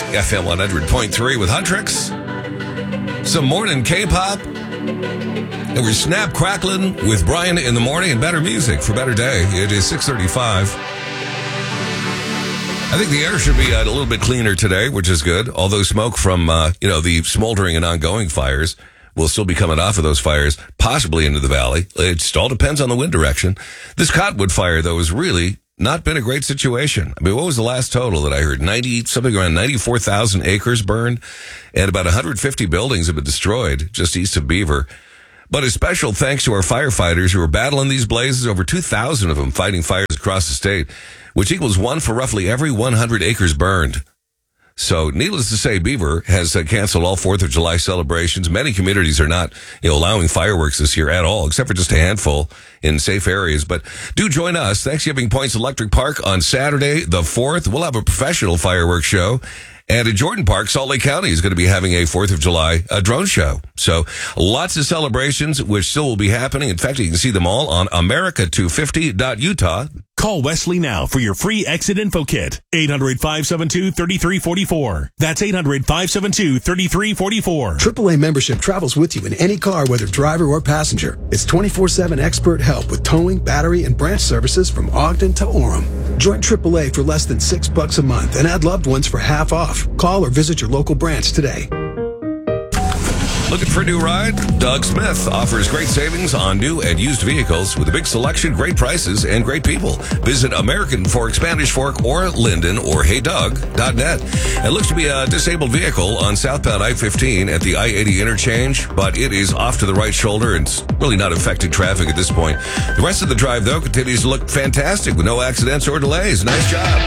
FM 100.3 with Huntrix. Some morning K-pop. And we're snap crackling with Brian in the morning and better music for better day. It is 6:35. I think the air should be a little bit cleaner today, which is good. Although smoke from, the smoldering and ongoing fires will still be coming off of those fires, possibly into the valley. It just all depends on the wind direction. This Cottonwood fire, though, has really not been a great situation. I mean, what was the last total that I heard? Something around 94,000 acres burned, and about 150 buildings have been destroyed just east of Beaver. But a special thanks to our firefighters who are battling these blazes, over 2,000 of them fighting fires across the state, which equals one for roughly every 100 acres burned. So, needless to say, Beaver has canceled all 4th of July celebrations. Many communities are not, allowing fireworks this year at all, except for just a handful in safe areas. But do join us, Thanksgiving Points Electric Park, on Saturday, the 4th. We'll have a professional fireworks show. And at Jordan Park, Salt Lake County is going to be having a 4th of July drone show. So lots of celebrations, which still will be happening. In fact, you can see them all on America250.Utah. Call Wesley now for your free exit info kit. 800-572-3344. That's 800-572-3344. AAA membership travels with you in any car, whether driver or passenger. It's 24/7 expert help with towing, battery, and branch services from Ogden to Orem. Join AAA for less than $6 a month and add loved ones for half off. Call or visit your local branch today. Looking for a new ride? Doug Smith offers great savings on new and used vehicles with a big selection, great prices, and great people. Visit American Fork, Spanish Fork, or Linden, or heydoug.net. It looks to be a disabled vehicle on southbound I-15 at the I-80 interchange, but it is off to the right shoulder and it's really not affecting traffic at this point. The rest of the drive, though, continues to look fantastic with no accidents or delays. Nice job.